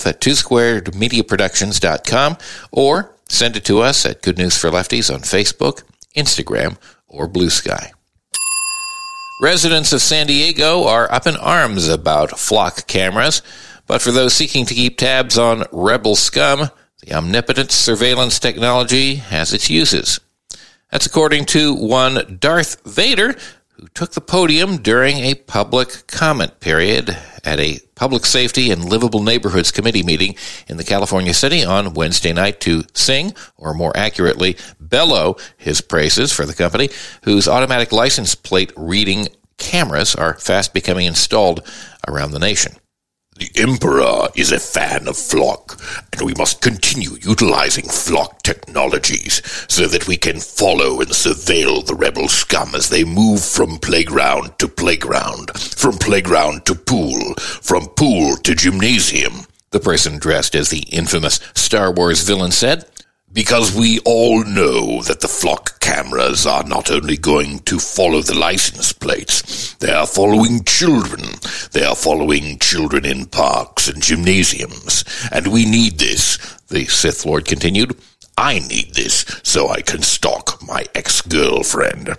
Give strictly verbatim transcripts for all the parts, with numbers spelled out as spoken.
at two squared media productions dot com or send it to us at Good News for Lefties on Facebook, Instagram, or Blue Sky. Residents of San Diego are up in arms about flock cameras, but for those seeking to keep tabs on rebel scum, the omnipotent surveillance technology has its uses. That's according to one Darth Vader, who took the podium during a public comment period at a Public Safety and Livable Neighborhoods Committee meeting in the California city on Wednesday night to sing, or more accurately, bellow his praises for the company, whose automatic license plate reading cameras are fast becoming installed around the nation. The Emperor is a fan of flock, and we must continue utilizing flock technologies so that we can follow and surveil the rebel scum as they move from playground to playground, from playground to pool, from pool to gymnasium. The person dressed as the infamous Star Wars villain said, because we all know that the flock cameras are not only going to follow the license plates, they are following children. They are following children in parks and gymnasiums. And we need this, the Sith Lord continued. I need this so I can stalk my ex-girlfriend.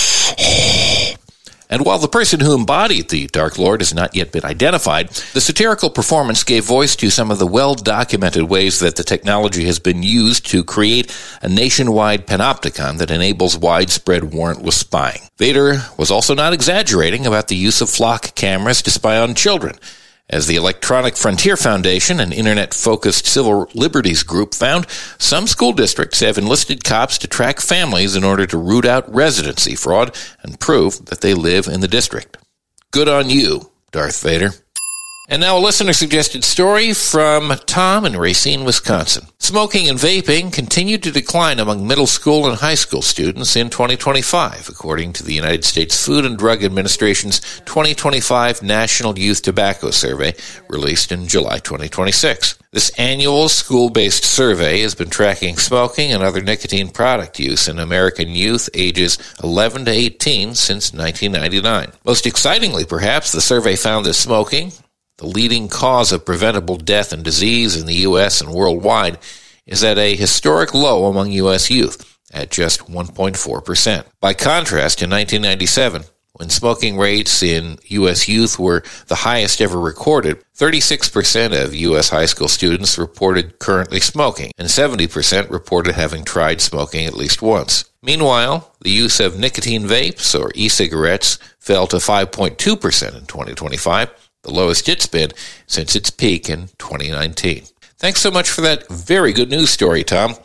And while the person who embodied the Dark Lord has not yet been identified, the satirical performance gave voice to some of the well-documented ways that the technology has been used to create a nationwide panopticon that enables widespread warrantless spying. Vader was also not exaggerating about the use of flock cameras to spy on children. As the Electronic Frontier Foundation, an internet-focused civil liberties group, found, some school districts have enlisted cops to track families in order to root out residency fraud and prove that they live in the district. Good on you, Darth Vader. And now a listener-suggested story from Tom in Racine, Wisconsin. Smoking and vaping continued to decline among middle school and high school students in twenty twenty-five, according to the United States Food and Drug Administration's twenty twenty-five National Youth Tobacco Survey, released in July twenty twenty-six. This annual school-based survey has been tracking smoking and other nicotine product use in American youth ages eleven to eighteen since nineteen ninety-nine. Most excitingly, perhaps, the survey found that smoking, the leading cause of preventable death and disease in the U S and worldwide, is at a historic low among U S youth, at just one point four percent. By contrast, in nineteen ninety-seven, when smoking rates in U S youth were the highest ever recorded, thirty-six percent of U S high school students reported currently smoking, and seventy percent reported having tried smoking at least once. Meanwhile, the use of nicotine vapes, or e-cigarettes, fell to five point two percent in twenty twenty-five, the lowest it's been since its peak in twenty nineteen. Thanks so much for that very good news story, Tom.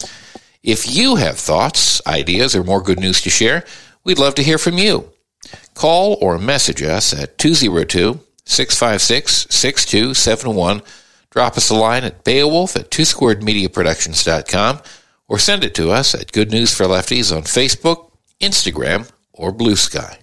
If you have thoughts, ideas, or more good news to share, we'd love to hear from you. Call or message us at two oh two, six five six, six two seven one. Drop us a line at Beowulf at two squared media productions dot com or send it to us at Good News for Lefties on Facebook, Instagram, or Blue Sky.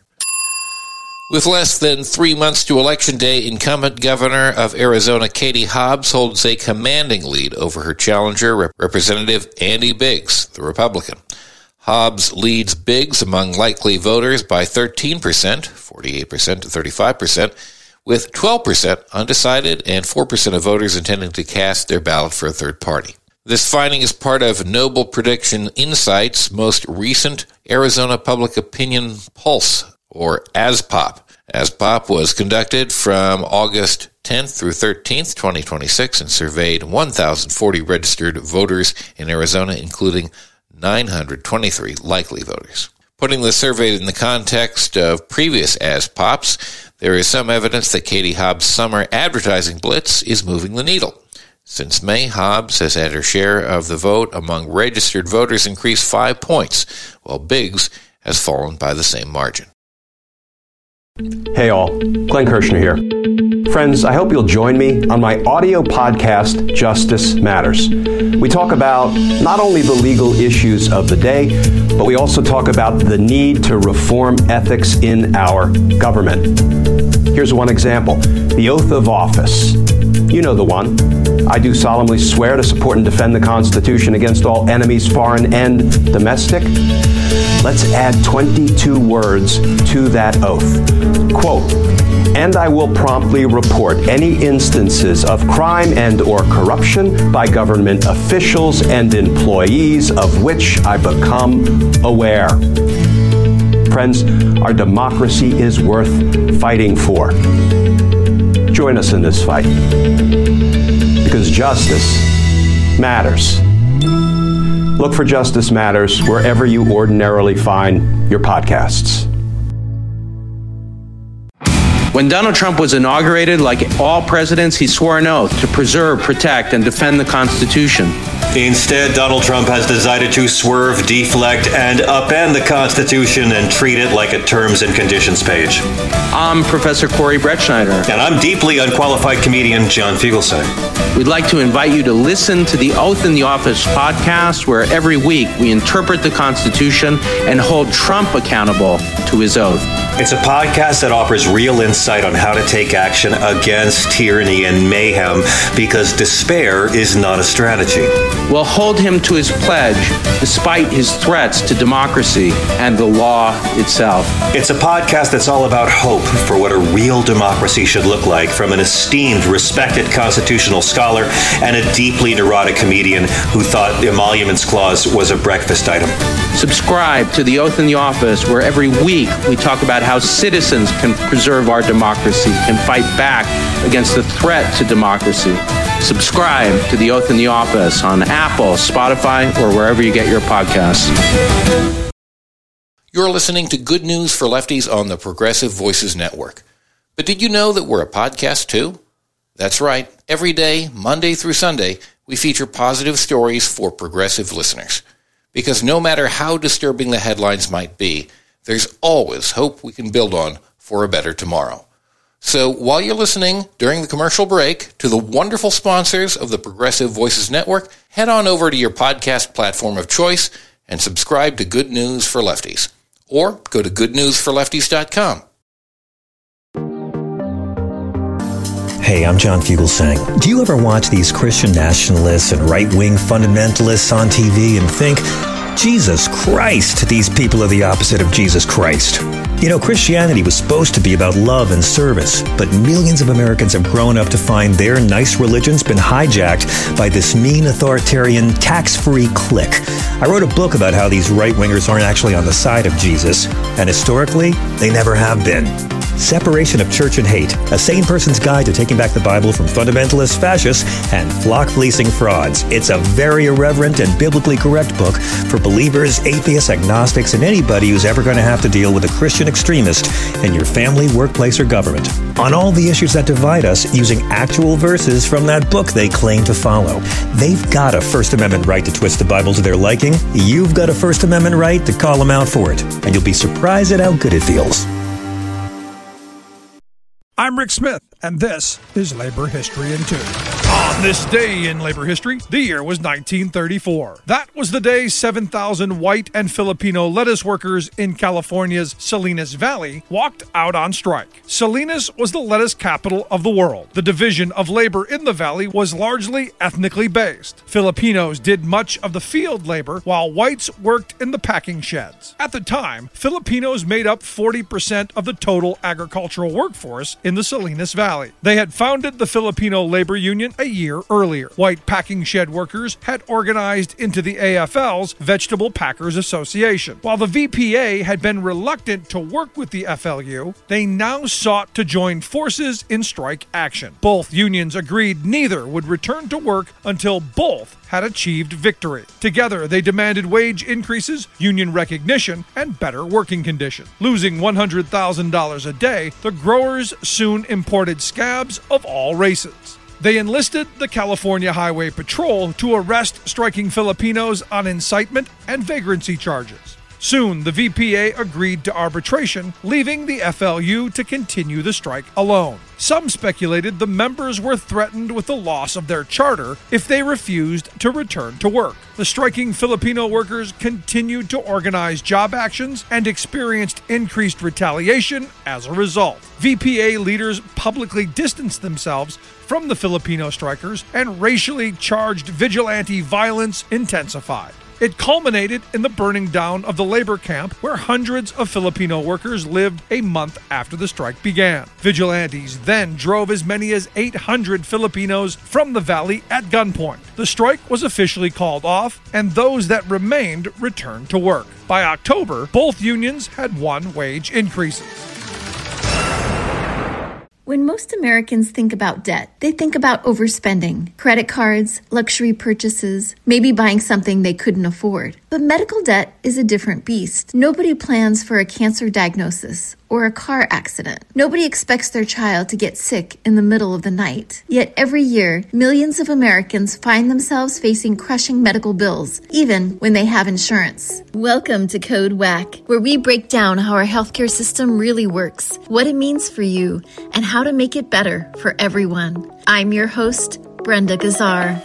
With less than three months to Election Day, incumbent governor of Arizona Katie Hobbs holds a commanding lead over her challenger, Rep- Representative Andy Biggs, the Republican. Hobbs leads Biggs among likely voters by thirteen percent, forty-eight percent to thirty-five percent, with twelve percent undecided and four percent of voters intending to cast their ballot for a third party. This finding is part of Noble Prediction Insight's most recent Arizona Public Opinion Pulse, or ASPOP. ASPOP was conducted from August tenth through thirteenth, twenty twenty-six, and surveyed one thousand forty registered voters in Arizona, including nine hundred twenty-three likely voters. Putting the survey in the context of previous ASPOPs, there is some evidence that Katie Hobbs' summer advertising blitz is moving the needle. Since May, Hobbs has had her share of the vote among registered voters increased five points, while Biggs has fallen by the same margin. Hey all, Glenn Kirshner here. Friends, I hope you'll join me on my audio podcast, Justice Matters. We talk about not only the legal issues of the day, but we also talk about the need to reform ethics in our government. Here's one example, the oath of office. You know the one. I do solemnly swear to support and defend the Constitution against all enemies, foreign and domestic. Let's add twenty-two words to that oath. Quote, and I will promptly report any instances of crime and or corruption by government officials and employees of which I become aware. Friends, our democracy is worth fighting for. Join us in this fight, because justice matters. Look for Justice Matters wherever you ordinarily find your podcasts. When Donald Trump was inaugurated, like all presidents, he swore an oath to preserve, protect, and defend the Constitution. Instead, Donald Trump has decided to swerve, deflect, and upend the Constitution and treat it like a terms and conditions page. I'm Professor Corey Brettschneider. And I'm deeply unqualified comedian John Fugelsang. We'd like to invite you to listen to the Oath in the Office podcast, where every week we interpret the Constitution and hold Trump accountable to his oath. It's a podcast that offers real insight on how to take action against tyranny and mayhem, because despair is not a strategy. We'll hold him to his pledge, despite his threats to democracy and the law itself. It's a podcast that's all about hope for what a real democracy should look like, from an esteemed, respected constitutional scholar and a deeply neurotic comedian who thought the Emoluments Clause was a breakfast item. Subscribe to The Oath in the Office, where every week we talk about how citizens can preserve our democracy, can fight back against the threat to democracy. Subscribe to The Oath in the Office on Apple, Spotify, or wherever you get your podcasts. You're listening to Good News for Lefties on the Progressive Voices Network. But did you know that we're a podcast too? That's right. Every day, Monday through Sunday, we feature positive stories for progressive listeners. Because no matter how disturbing the headlines might be, there's always hope we can build on for a better tomorrow. So while you're listening during the commercial break to the wonderful sponsors of the Progressive Voices Network, head on over to your podcast platform of choice and subscribe to Good News for Lefties. Or go to good news for lefties dot com. Hey, I'm John Fugelsang. Do you ever watch these Christian nationalists and right-wing fundamentalists on T V and think, Jesus Christ, these people are the opposite of Jesus Christ? You know, Christianity was supposed to be about love and service, but millions of Americans have grown up to find their nice religion's been hijacked by this mean authoritarian tax-free clique. I wrote a book about how these right-wingers aren't actually on the side of Jesus, and historically, they never have been. Separation of Church and Hate, a sane person's guide to taking back the Bible from fundamentalist fascists and flock-fleecing frauds. It's a very irreverent and biblically correct book for believers, atheists, agnostics, and anybody who's ever going to have to deal with a Christian extremist in your family, workplace, or government. On all the issues that divide us, using actual verses from that book they claim to follow. They've got a First Amendment right to twist the Bible to their liking. You've got a First Amendment right to call them out for it. And you'll be surprised at how good it feels. I'm Rick Smith, and this is Labor History in Two. On this day in labor history, the year was nineteen thirty-four. That was the day seven thousand white and Filipino lettuce workers in California's Salinas Valley walked out on strike. Salinas was the lettuce capital of the world. The division of labor in the valley was largely ethnically based. Filipinos did much of the field labor, while whites worked in the packing sheds. At the time, Filipinos made up forty percent of the total agricultural workforce in the Salinas Valley. They had founded the Filipino Labor Union a year earlier. White packing shed workers had organized into the A F L's Vegetable Packers Association. While the V P A had been reluctant to work with the F L U, they now sought to join forces in strike action. Both unions agreed neither would return to work until both had achieved victory. Together, they demanded wage increases, union recognition, and better working conditions. Losing one hundred thousand dollars a day, the growers soon imported scabs of all races. They enlisted the California Highway Patrol to arrest striking Filipinos on incitement and vagrancy charges. Soon, the V P A agreed to arbitration, leaving the F L U to continue the strike alone. Some speculated the members were threatened with the loss of their charter if they refused to return to work. The striking Filipino workers continued to organize job actions and experienced increased retaliation as a result. V P A leaders publicly distanced themselves from the Filipino strikers, and racially charged vigilante violence intensified. It culminated in the burning down of the labor camp where hundreds of Filipino workers lived a month after the strike began. Vigilantes then drove as many as eight hundred Filipinos from the valley at gunpoint. The strike was officially called off, and those that remained returned to work. By October, both unions had won wage increases. When most Americans think about debt, they think about overspending, credit cards, luxury purchases, maybe buying something they couldn't afford. But medical debt is a different beast. Nobody plans for a cancer diagnosis or a car accident. Nobody expects their child to get sick in the middle of the night. Yet every year, millions of Americans find themselves facing crushing medical bills, even when they have insurance. Welcome to Code Whack, where we break down how our healthcare system really works, what it means for you, and how to make it better for everyone. I'm your host, Brenda Gazzar.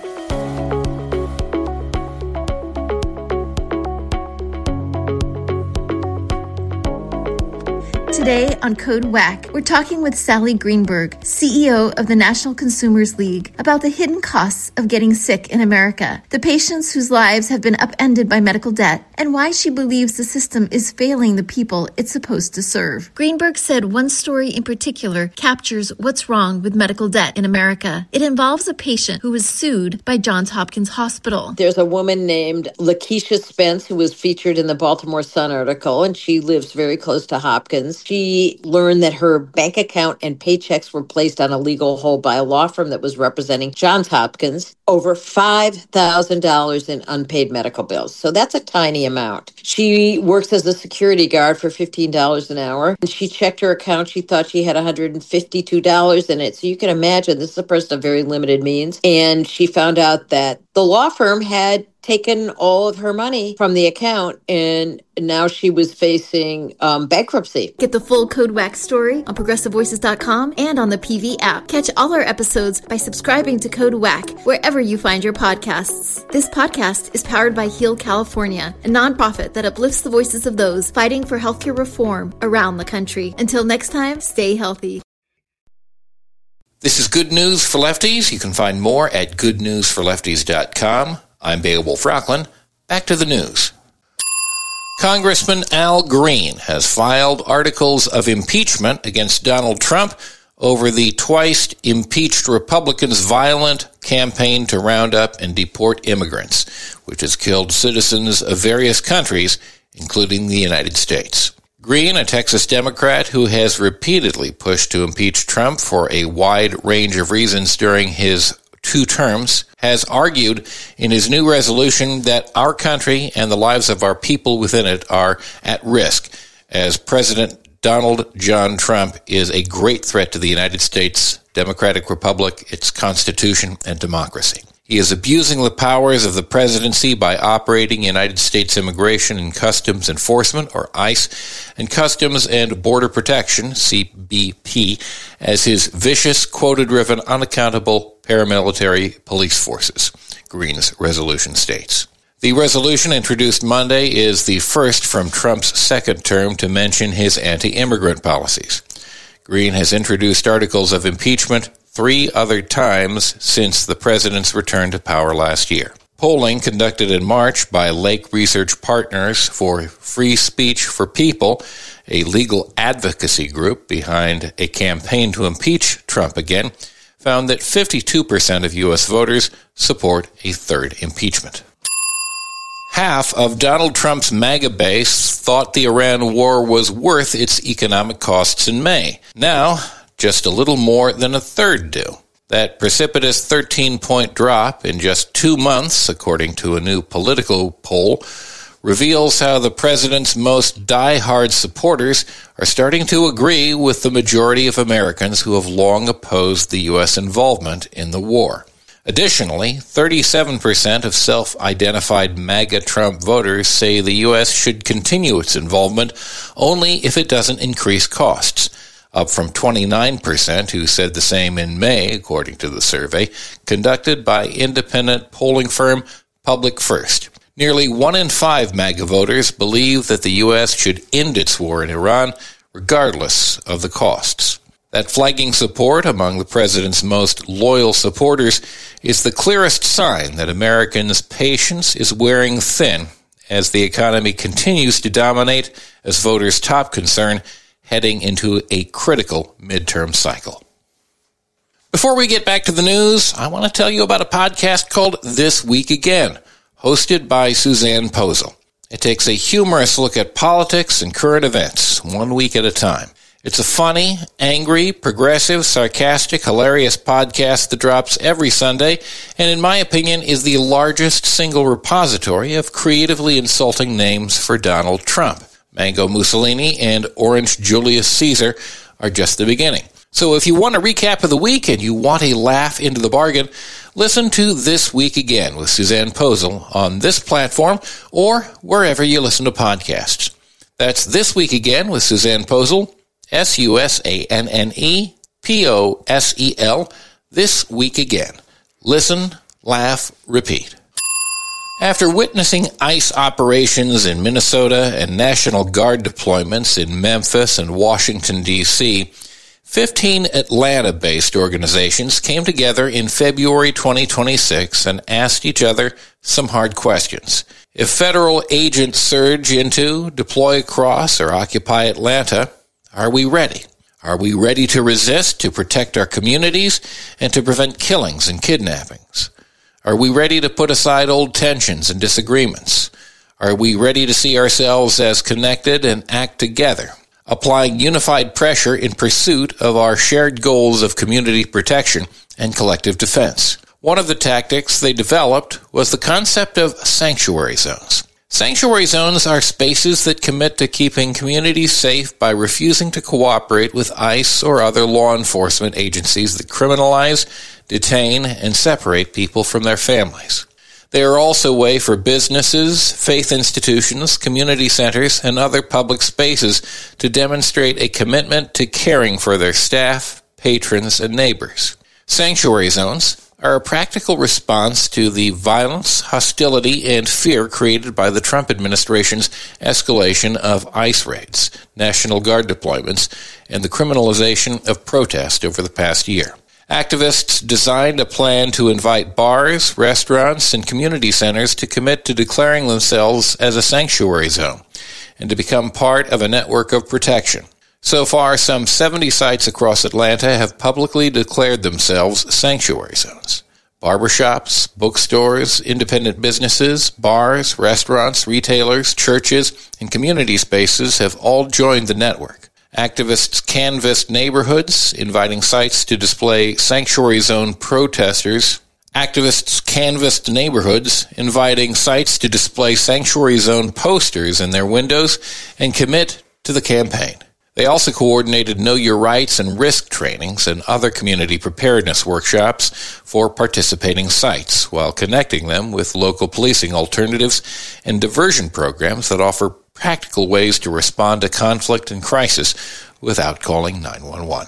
Today on Code Whack, we're talking with Sally Greenberg, C E O of the National Consumers League, about the hidden costs of getting sick in America, the patients whose lives have been upended by medical debt, and why she believes the system is failing the people it's supposed to serve. Greenberg said one story in particular captures what's wrong with medical debt in America. It involves a patient who was sued by Johns Hopkins Hospital. There's a woman named Lakeisha Spence who was featured in the Baltimore Sun article, and she lives very close to Hopkins. She learned that her bank account and paychecks were placed on a legal hold by a law firm that was representing Johns Hopkins, over five thousand dollars in unpaid medical bills. So that's a tiny amount. She works as a security guard for fifteen dollars an hour. And she checked her account. She thought she had one hundred fifty-two dollars in it. So you can imagine this is a person of very limited means. And she found out that the law firm had taken all of her money from the account, and now she was facing um, bankruptcy. Get the full Code Whack story on progressive voices dot com and on the P V app. Catch all our episodes by subscribing to Code Whack wherever you find your podcasts. This podcast is powered by Heal California, a nonprofit that uplifts the voices of those fighting for healthcare reform around the country. Until next time, stay healthy. This is Good News for Lefties. You can find more at good news for lefties dot com. I'm Beowulf Rockland. Back to the news. Congressman Al Green has filed articles of impeachment against Donald Trump over the twice impeached Republicans' violent campaign to round up and deport immigrants, which has killed citizens of various countries, including the United States. Green, a Texas Democrat who has repeatedly pushed to impeach Trump for a wide range of reasons during his two terms, has argued in his new resolution that our country and the lives of our people within it are at risk, as President Donald John Trump is a great threat to the United States Democratic Republic, its Constitution, and democracy. He is abusing the powers of the presidency by operating United States Immigration and Customs Enforcement, or ICE, and Customs and Border Protection, C B P, as his vicious, quota-driven, unaccountable paramilitary police forces, Green's resolution states. The resolution introduced Monday is the first from Trump's second term to mention his anti-immigrant policies. Green has introduced articles of impeachment three other times since the president's return to power last year. Polling conducted in March by Lake Research Partners for Free Speech for People, a legal advocacy group behind a campaign to impeach Trump again, found that fifty-two percent of U S voters support a third impeachment. Half of Donald Trump's MAGA base thought the Iran war was worth its economic costs in May. Now, just a little more than a third do. That precipitous thirteen-point drop in just two months, according to a new Politico poll, reveals how the president's most die-hard supporters are starting to agree with the majority of Americans who have long opposed the U S involvement in the war. Additionally, thirty-seven percent of self-identified MAGA Trump voters say the U S should continue its involvement only if it doesn't increase costs, up from twenty-nine percent who said the same in May, according to the survey conducted by independent polling firm Public First. Nearly one in five MAGA voters believe that the U S should end its war in Iran, regardless of the costs. That flagging support among the president's most loyal supporters is the clearest sign that Americans' patience is wearing thin as the economy continues to dominate as voters' top concern heading into a critical midterm cycle. Before we get back to the news, I want to tell you about a podcast called This Week Again, hosted by Suzanne Posel. It takes a humorous look at politics and current events, one week at a time. It's a funny, angry, progressive, sarcastic, hilarious podcast that drops every Sunday, and in my opinion is the largest single repository of creatively insulting names for Donald Trump. Mango Mussolini and Orange Julius Caesar are just the beginning. So if you want a recap of the week and you want a laugh into the bargain, listen to This Week Again with Suzanne Posel on this platform or wherever you listen to podcasts. That's This Week Again with Suzanne Posel, S U S A N N E P O S E L, This Week Again. Listen, laugh, repeat. After witnessing ICE operations in Minnesota and National Guard deployments in Memphis and Washington, D C, fifteen Atlanta-based organizations came together in February twenty twenty-six and asked each other some hard questions. If federal agents surge into, deploy across, or occupy Atlanta, are we ready? Are we ready to resist, to protect our communities, and to prevent killings and kidnappings? Are we ready to put aside old tensions and disagreements? Are we ready to see ourselves as connected and act together, applying unified pressure in pursuit of our shared goals of community protection and collective defense? One of the tactics they developed was the concept of sanctuary zones. Sanctuary zones are spaces that commit to keeping communities safe by refusing to cooperate with ICE or other law enforcement agencies that criminalize, detain, and separate people from their families. They are also a way for businesses, faith institutions, community centers, and other public spaces to demonstrate a commitment to caring for their staff, patrons, and neighbors. Sanctuary zones are a practical response to the violence, hostility, and fear created by the Trump administration's escalation of ICE raids, National Guard deployments, and the criminalization of protest over the past year. Activists designed a plan to invite bars, restaurants, and community centers to commit to declaring themselves as a sanctuary zone and to become part of a network of protection. So far, some seventy sites across Atlanta have publicly declared themselves sanctuary zones. Barbershops, bookstores, independent businesses, bars, restaurants, retailers, churches, and community spaces have all joined the network. Activists canvassed neighborhoods, inviting sites to display sanctuary zone protesters. Activists canvassed neighborhoods, inviting sites to display sanctuary zone posters in their windows and commit to the campaign. They also coordinated Know Your Rights and risk trainings and other community preparedness workshops for participating sites, while connecting them with local policing alternatives and diversion programs that offer practical ways to respond to conflict and crisis without calling nine one one.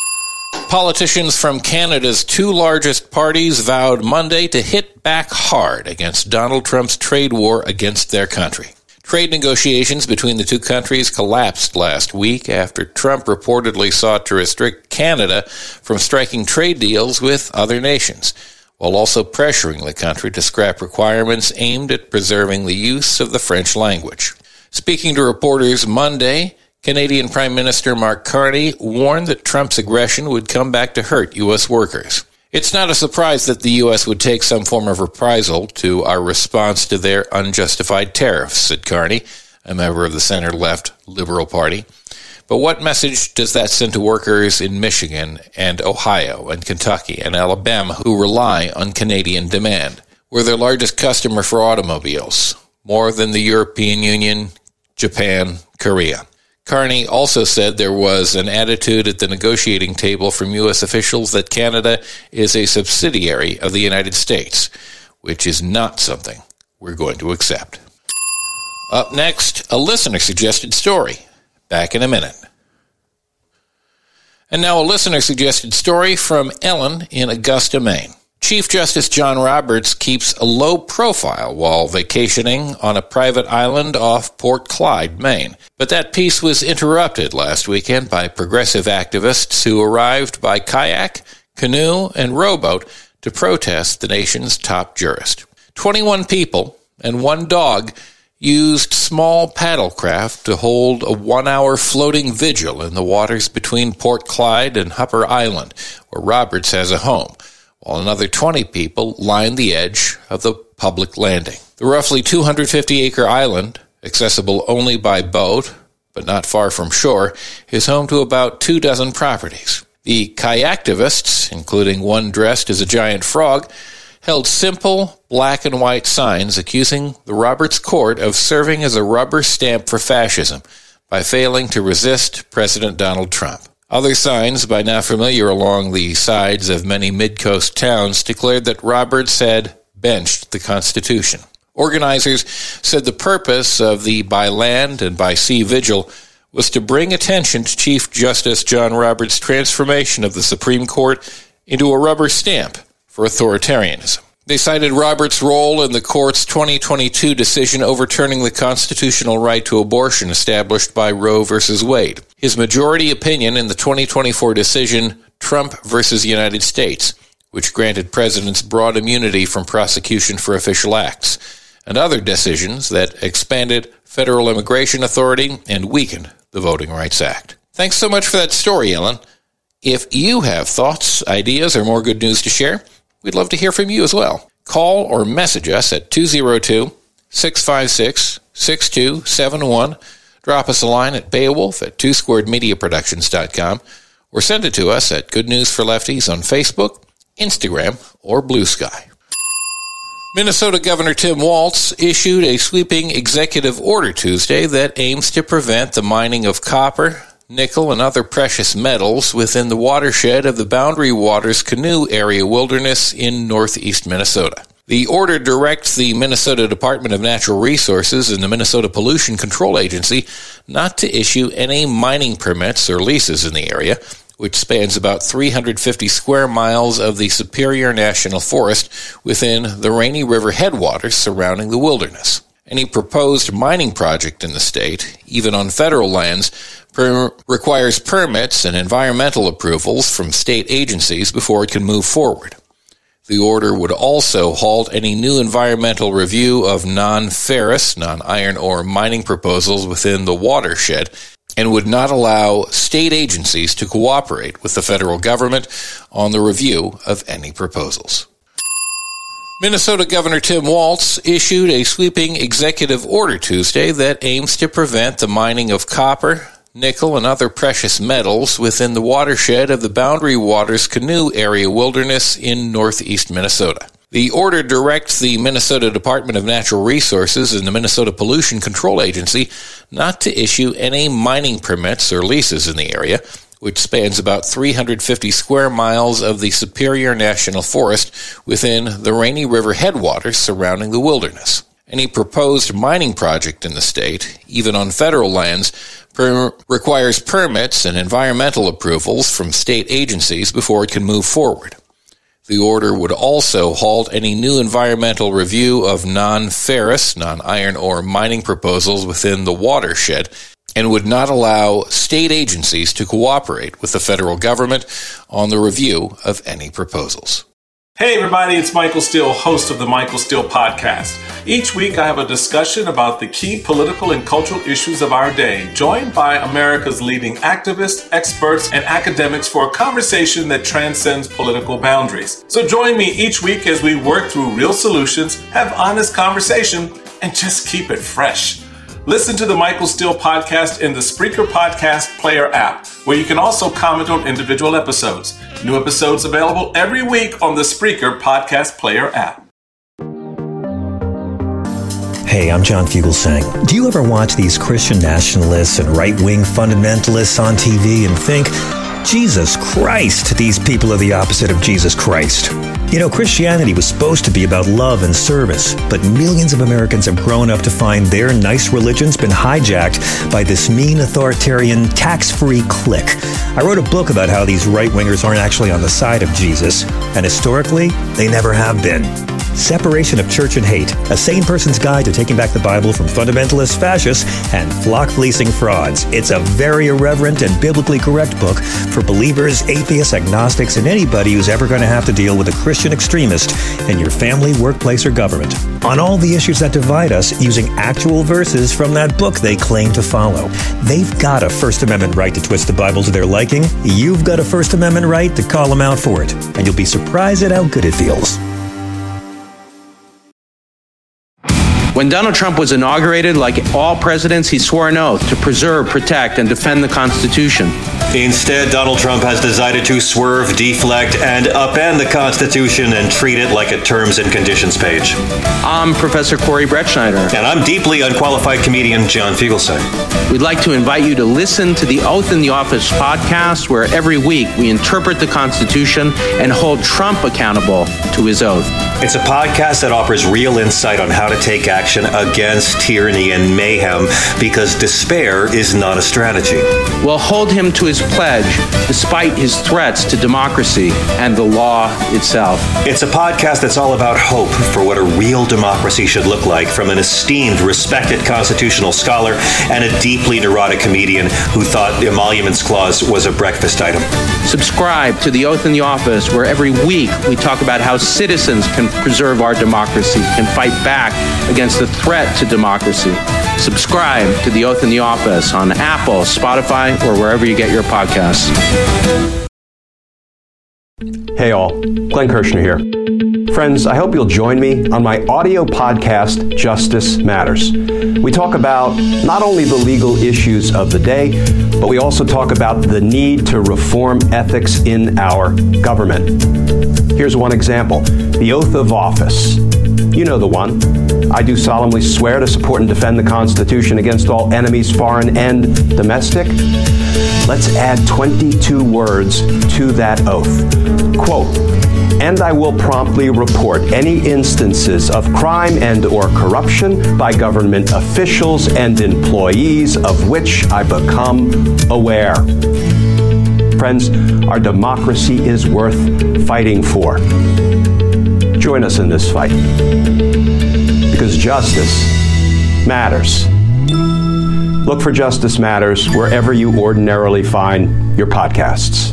Politicians from Canada's two largest parties vowed Monday to hit back hard against Donald Trump's trade war against their country. Trade negotiations between the two countries collapsed last week after Trump reportedly sought to restrict Canada from striking trade deals with other nations, while also pressuring the country to scrap requirements aimed at preserving the use of the French language. Speaking to reporters Monday, Canadian Prime Minister Mark Carney warned that Trump's aggression would come back to hurt U S workers. It's not a surprise that the U S would take some form of reprisal to our response to their unjustified tariffs, said Carney, a member of the center-left Liberal Party. But what message does that send to workers in Michigan and Ohio and Kentucky and Alabama who rely on Canadian demand? We're their largest customer for automobiles, more than the European Union, Japan, Korea. Carney also said there was an attitude at the negotiating table from U S officials that Canada is a subsidiary of the United States, which is not something we're going to accept. Up next, a listener-suggested story. Back in a minute. And now a listener-suggested story from Ellen in Augusta, Maine. Chief Justice John Roberts keeps a low profile while vacationing on a private island off Port Clyde, Maine. But that peace was interrupted last weekend by progressive activists who arrived by kayak, canoe, and rowboat to protest the nation's top jurist. twenty-one people and one dog used small paddlecraft to hold a one-hour floating vigil in the waters between Port Clyde and Hupper Island, where Roberts has a home, while another twenty people lined the edge of the public landing. The roughly two hundred fifty acre island, accessible only by boat, but not far from shore, is home to about two dozen properties. The kayaktivists, including one dressed as a giant frog, held simple black and white signs accusing the Roberts Court of serving as a rubber stamp for fascism by failing to resist President Donald Trump. Other signs, by now familiar along the sides of many mid-coast towns, declared that Roberts had benched the Constitution. Organizers said the purpose of the by land and by sea vigil was to bring attention to Chief Justice John Roberts' transformation of the Supreme Court into a rubber stamp for authoritarianism. They cited Roberts' role in the court's twenty twenty-two decision overturning the constitutional right to abortion established by Roe v. Wade, his majority opinion in the twenty twenty-four decision Trump versus United States, which granted presidents broad immunity from prosecution for official acts, and other decisions that expanded federal immigration authority and weakened the Voting Rights Act. Thanks so much for that story, Ellen. If you have thoughts, ideas, or more good news to share, we'd love to hear from you as well. Call or message us at two oh two, six five six, six two seven one. Drop us a line at Beowulf at two squared media productions dot com, or send it to us at Good News for Lefties on Facebook, Instagram, or Blue Sky. Minnesota Governor Tim Walz issued a sweeping executive order Tuesday that aims to prevent the mining of copper, nickel, and other precious metals within the watershed of the Boundary Waters Canoe Area Wilderness in northeast Minnesota. The order directs the Minnesota Department of Natural Resources and the Minnesota Pollution Control Agency not to issue any mining permits or leases in the area, which spans about three hundred fifty square miles of the Superior National Forest within the Rainy River headwaters surrounding the wilderness. Any proposed mining project in the state, even on federal lands, per- requires permits and environmental approvals from state agencies before it can move forward. The order would also halt any new environmental review of non-ferrous, non-iron ore mining proposals within the watershed, and would not allow state agencies to cooperate with the federal government on the review of any proposals. Minnesota Governor Tim Walz issued a sweeping executive order Tuesday that aims to prevent the mining of copper, nickel, and other precious metals within the watershed of the Boundary Waters Canoe Area Wilderness in northeast Minnesota. The order directs the Minnesota Department of Natural Resources and the Minnesota Pollution Control Agency not to issue any mining permits or leases in the area, which spans about three hundred fifty square miles of the Superior National Forest within the Rainy River headwaters surrounding the wilderness. Any proposed mining project in the state, even on federal lands, per- requires permits and environmental approvals from state agencies before it can move forward. The order would also halt any new environmental review of non-ferrous, non-iron ore mining proposals within the watershed, and would not allow state agencies to cooperate with the federal government on the review of any proposals. Hey everybody, it's Michael Steele, host of the Michael Steele Podcast. Each week I have a discussion about the key political and cultural issues of our day, joined by America's leading activists, experts, and academics for a conversation that transcends political boundaries. So join me each week as we work through real solutions, have honest conversation, and just keep it fresh. Listen to the Michael Steele Podcast in the Spreaker Podcast Player app, where you can also comment on individual episodes. New episodes available every week on the Spreaker Podcast Player app. Hey, I'm John Fugelsang. Do you ever watch these Christian nationalists and right-wing fundamentalists on T V and think, Jesus Christ, these people are the opposite of Jesus Christ. You know, Christianity was supposed to be about love and service, but millions of Americans have grown up to find their nice religion's been hijacked by this mean authoritarian tax-free clique. I wrote a book about how these right-wingers aren't actually on the side of Jesus, and historically, they never have been. Separation of Church and Hate, a sane person's guide to taking back the Bible from fundamentalist fascists and flock-fleecing frauds. It's a very irreverent and biblically correct book for believers, atheists, agnostics, and anybody who's ever going to have to deal with a Christian extremist in your family, workplace, or government. On all the issues that divide us, using actual verses from that book they claim to follow. They've got a First Amendment right to twist the Bible to their liking. You've got a First Amendment right to call them out for it. And you'll be surprised at how good it feels. When Donald Trump was inaugurated, like all presidents, he swore an oath to preserve, protect, and defend the Constitution. Instead, Donald Trump has decided to swerve, deflect, and upend the Constitution and treat it like a terms and conditions page. I'm Professor Corey Brettschneider. And I'm deeply unqualified comedian John Fugelsang. We'd like to invite you to listen to the Oath in the Office podcast, where every week we interpret the Constitution and hold Trump accountable to his oath. It's a podcast that offers real insight on how to take action against tyranny and mayhem, because despair is not a strategy. We'll hold him to his pledge, despite his threats to democracy and the law itself. It's a podcast that's all about hope for what a real democracy should look like, from an esteemed, respected constitutional scholar and a deeply neurotic comedian who thought the Emoluments Clause was a breakfast item. Subscribe to the Oath in the Office, where every week we talk about how citizens can preserve our democracy, can fight back against the threat to democracy. Subscribe to the Oath in the Office on Apple, Spotify, or wherever you get your podcasts. Hey all, Glenn Kirshner here. Friends, I hope you'll join me on my audio podcast, Justice Matters. We talk about not only the legal issues of the day, but we also talk about the need to reform ethics in our government. Here's one example, the oath of office. You know the one. I do solemnly swear to support and defend the Constitution against all enemies, foreign and domestic. Let's add twenty-two words to that oath. Quote, and I will promptly report any instances of crime and or corruption by government officials and employees of which I become aware. Friends, our democracy is worth fighting for. Join us in this fight, because justice matters. Look for Justice Matters wherever you ordinarily find your podcasts.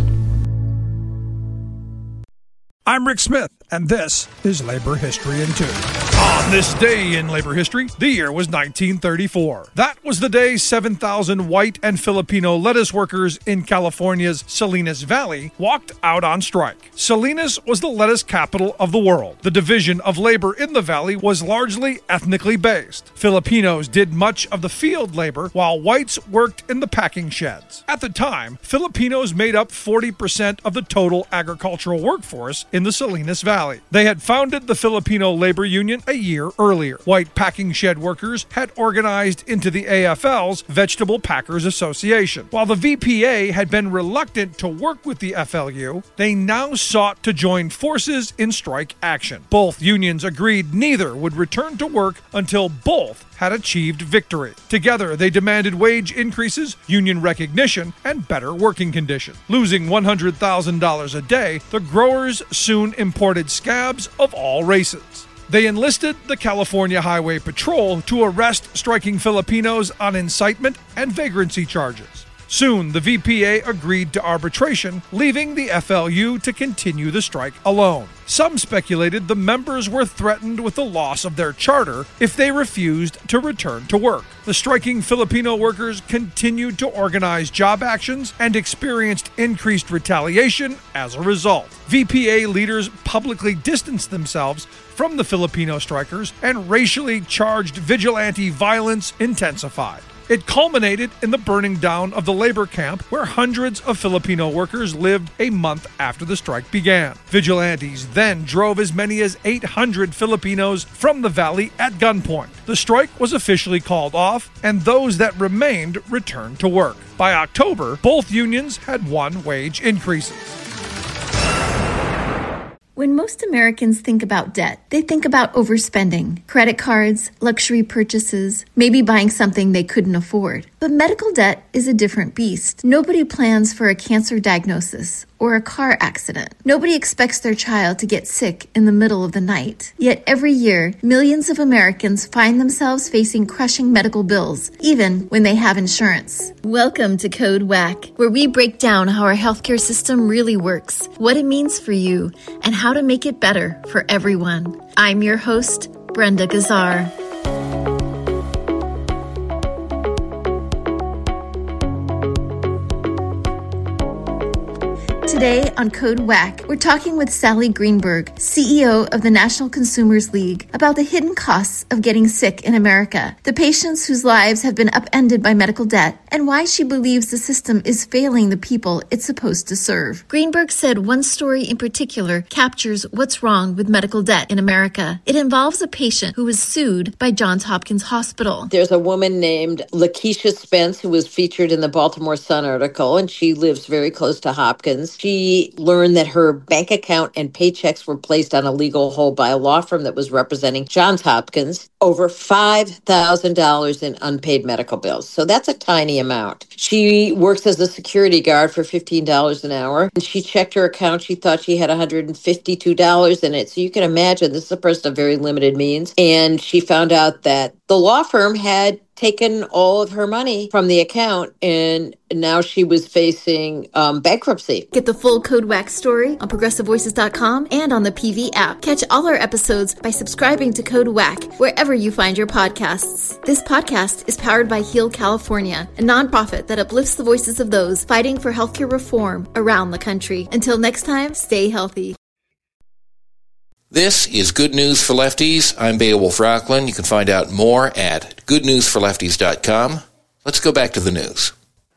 I'm Rick Smith, and this is Labor History in Two. On this day in labor history, the year was nineteen thirty-four. That was the day seven thousand white and Filipino lettuce workers in California's Salinas Valley walked out on strike. Salinas was the lettuce capital of the world. The division of labor in the valley was largely ethnically based. Filipinos did much of the field labor, while whites worked in the packing sheds. At the time, Filipinos made up forty percent of the total agricultural workforce in the Salinas Valley. They had founded the Filipino Labor Union a year earlier. White packing shed workers had organized into the A F L's Vegetable Packers Association. While the V P A had been reluctant to work with the F L U, they now sought to join forces in strike action. Both unions agreed neither would return to work until both had achieved victory. Together, they demanded wage increases, union recognition, and better working conditions. Losing one hundred thousand dollars a day, the growers soon imported scabs of all races. They enlisted the California Highway Patrol to arrest striking Filipinos on incitement and vagrancy charges. Soon, the V P A agreed to arbitration, leaving the F L U to continue the strike alone. Some speculated the members were threatened with the loss of their charter if they refused to return to work. The striking Filipino workers continued to organize job actions and experienced increased retaliation as a result. V P A leaders publicly distanced themselves from the Filipino strikers, and racially charged vigilante violence intensified. It culminated in the burning down of the labor camp where hundreds of Filipino workers lived a month after the strike began. Vigilantes then drove as many as eight hundred Filipinos from the valley at gunpoint. The strike was officially called off, and those that remained returned to work. By October, both unions had won wage increases. When most Americans think about debt, they think about overspending, credit cards, luxury purchases, maybe buying something they couldn't afford. But medical debt is a different beast. Nobody plans for a cancer diagnosis or a car accident. Nobody expects their child to get sick in the middle of the night. Yet every year, millions of Americans find themselves facing crushing medical bills, even when they have insurance. Welcome to Code Whack, where we break down how our healthcare system really works, what it means for you, and how to make it better for everyone. I'm your host, Brenda Gazzar. Today on Code Whack, we're talking with Sally Greenberg, C E O of the National Consumers League, about the hidden costs of getting sick in America, the patients whose lives have been upended by medical debt, and why she believes the system is failing the people it's supposed to serve. Greenberg said one story in particular captures what's wrong with medical debt in America. It involves a patient who was sued by Johns Hopkins Hospital. There's a woman named Lakeisha Spence who was featured in the Baltimore Sun article, and she lives very close to Hopkins. She learned that her bank account and paychecks were placed on a legal hold by a law firm that was representing Johns Hopkins. Over five thousand dollars in unpaid medical bills. So that's a tiny amount. She works as a security guard for fifteen dollars an hour. And she checked her account. She thought she had one hundred fifty-two dollars in it. So you can imagine this is a person of very limited means. And she found out that the law firm had taken all of her money from the account, and now she was facing um, bankruptcy. Get the full Code Whack story on progressive voices dot com and on the P V app. Catch all our episodes by subscribing to Code Whack wherever you find your podcasts. This podcast is powered by Heal California, a nonprofit that uplifts the voices of those fighting for healthcare reform around the country. Until next time, stay healthy. This is Good News for Lefties. I'm Beowulf Rockland. You can find out more at good news for lefties dot com. Let's go back to the news.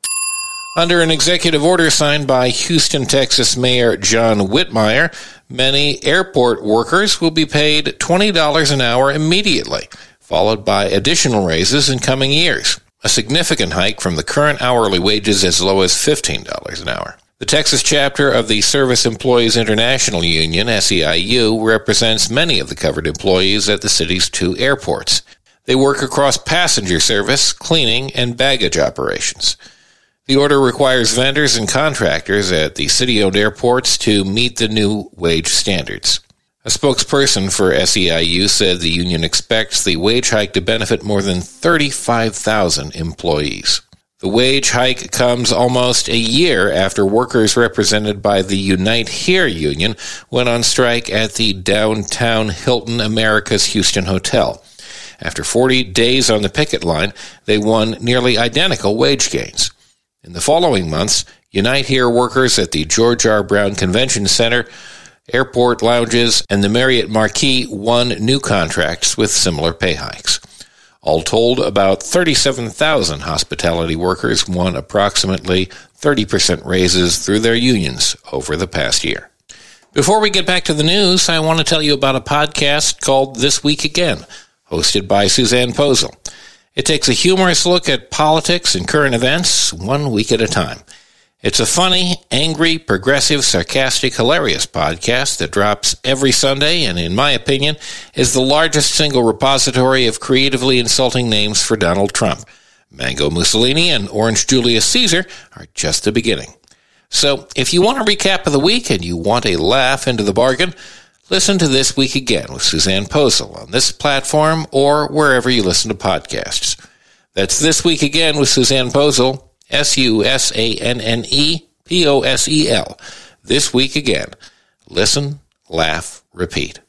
Under an executive order signed by Houston, Texas Mayor John Whitmire, many airport workers will be paid twenty dollars an hour immediately, followed by additional raises in coming years, a significant hike from the current hourly wages as low as fifteen dollars an hour. The Texas chapter of the Service Employees International Union, S E I U, represents many of the covered employees at the city's two airports. They work across passenger service, cleaning, and baggage operations. The order requires vendors and contractors at the city-owned airports to meet the new wage standards. A spokesperson for S E I U said the union expects the wage hike to benefit more than thirty-five thousand employees. The wage hike comes almost a year after workers represented by the Unite Here union went on strike at the downtown Hilton Americas Houston Hotel. After forty days on the picket line, they won nearly identical wage gains. In the following months, Unite Here workers at the George R. Brown Convention Center, airport lounges, and the Marriott Marquis won new contracts with similar pay hikes. All told, about thirty-seven thousand hospitality workers won approximately thirty percent raises through their unions over the past year. Before we get back to the news, I want to tell you about a podcast called This Week Again, hosted by Suzanne Posel. It takes a humorous look at politics and current events one week at a time. It's a funny, angry, progressive, sarcastic, hilarious podcast that drops every Sunday and, in my opinion, is the largest single repository of creatively insulting names for Donald Trump. Mango Mussolini and Orange Julius Caesar are just the beginning. So, if you want a recap of the week and you want a laugh into the bargain, listen to This Week Again with Suzanne Posel on this platform or wherever you listen to podcasts. That's This Week Again with Suzanne Posel. S U S A N N E P O S E L. This Week Again. Listen, laugh, repeat.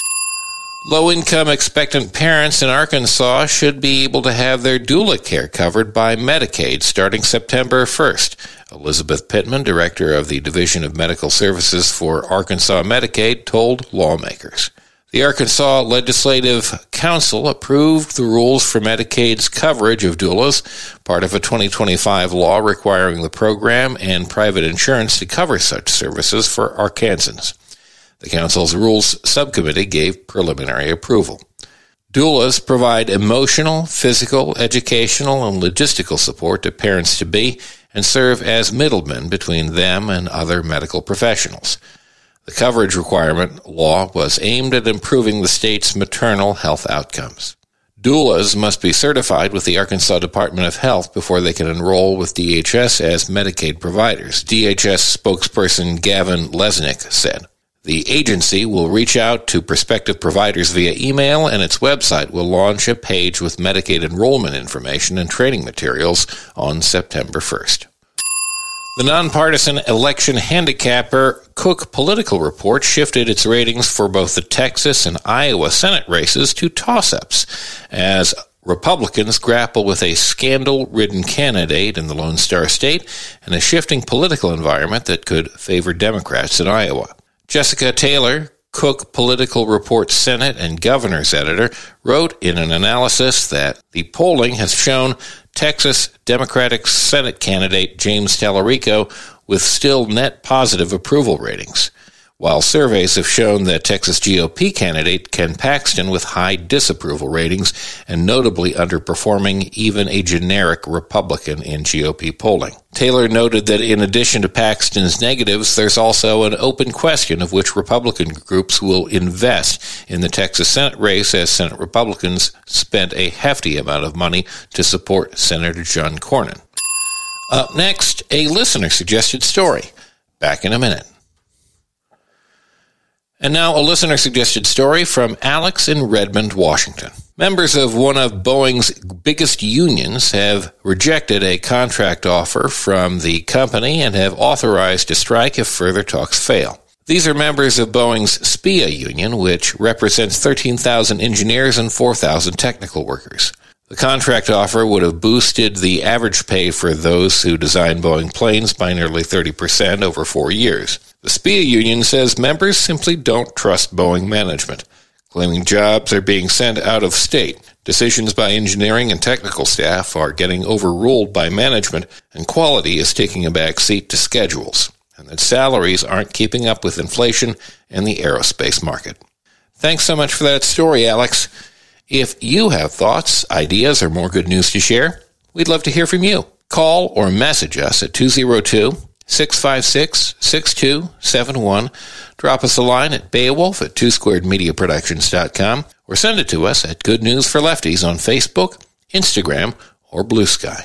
Low-income expectant parents in Arkansas should be able to have their doula care covered by Medicaid starting September first. Elizabeth Pittman, director of the Division of Medical Services for Arkansas Medicaid, told lawmakers. The Arkansas Legislative Council approved the rules for Medicaid's coverage of doulas, part of a twenty twenty-five law requiring the program and private insurance to cover such services for Arkansans. The Council's Rules Subcommittee gave preliminary approval. Doulas provide emotional, physical, educational, and logistical support to parents-to-be and serve as middlemen between them and other medical professionals. The coverage requirement law was aimed at improving the state's maternal health outcomes. Doulas must be certified with the Arkansas Department of Health before they can enroll with D H S as Medicaid providers, D H S spokesperson Gavin Lesnick said. The agency will reach out to prospective providers via email, and its website will launch a page with Medicaid enrollment information and training materials on September first. The nonpartisan election handicapper Cook Political Report shifted its ratings for both the Texas and Iowa Senate races to toss-ups as Republicans grapple with a scandal-ridden candidate in the Lone Star State and a shifting political environment that could favor Democrats in Iowa. Jessica Taylor, Cook Political Report Senate and Governor's editor, wrote in an analysis that the polling has shown Texas Democratic Senate candidate James Tallarico with still net positive approval ratings, while surveys have shown that Texas G O P candidate Ken Paxton with high disapproval ratings and notably underperforming even a generic Republican in G O P polling. Taylor noted that in addition to Paxton's negatives, there's also an open question of which Republican groups will invest in the Texas Senate race, as Senate Republicans spent a hefty amount of money to support Senator John Cornyn. Up next, a listener-suggested story. Back in a minute. And now a listener-suggested story from Alex in Redmond, Washington. Members of one of Boeing's biggest unions have rejected a contract offer from the company and have authorized a strike if further talks fail. These are members of Boeing's S P I A union, which represents thirteen thousand engineers and four thousand technical workers. The contract offer would have boosted the average pay for those who design Boeing planes by nearly thirty percent over four years. The S P I A union says members simply don't trust Boeing management, claiming jobs are being sent out of state. Decisions by engineering and technical staff are getting overruled by management, and quality is taking a back seat to schedules, and that salaries aren't keeping up with inflation and the aerospace market. Thanks so much for that story, Alex. If you have thoughts, ideas, or more good news to share, we'd love to hear from you. Call or message us at two oh two, six five six, six two seven one. Drop us a line at Beowulf at two squared media productions dot com or send it to us at Good News for Lefties on Facebook, Instagram, or Blue Sky.